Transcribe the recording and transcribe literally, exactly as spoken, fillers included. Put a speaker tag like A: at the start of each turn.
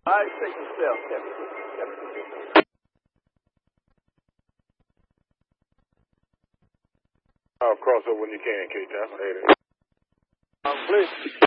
A: All right, take yourself, Kevin.
B: I'll cross over when you can, K-Town. Later.
A: Um, please.